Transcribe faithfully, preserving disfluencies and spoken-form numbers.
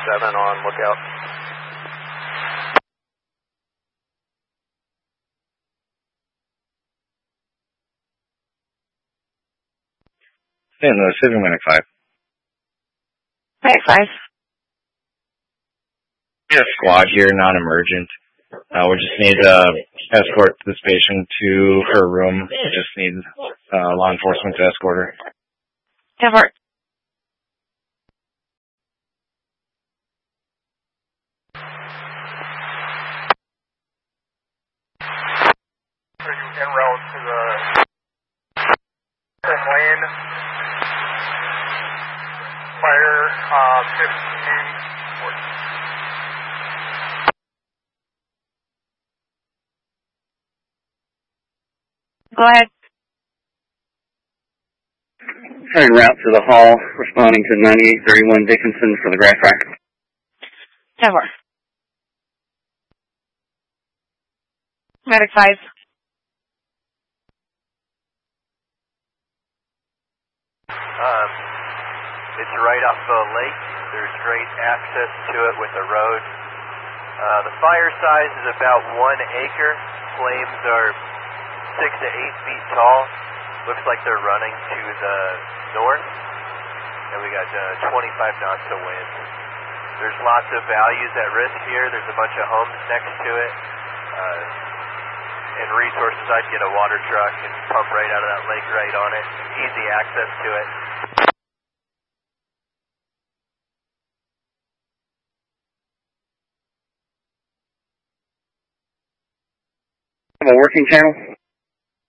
seven on lookout. Saint Louis, Civic Medic five. Medic five. We have a squad here, non-emergent. Uh, we just need uh, escort this patient to her room. We just need uh, law enforcement to escort her. ten four. En route to the from lane. Fire uh, fifteen. Go ahead. En route to the hall, responding to ninety-eight thirty-one Dickinson for the grass rack. ten four. Medic five. Um, it's right off the lake. There's great access to it with the road. Uh, the fire size is about one acre. Flames are six to eight feet tall. Looks like they're running to the north. And we got uh, twenty-five knots of wind. There's lots of values at risk here. There's a bunch of homes next to it. Uh, and resources, I'd get a water truck and pump right out of that lake right on it. Easy access to it. A working channel?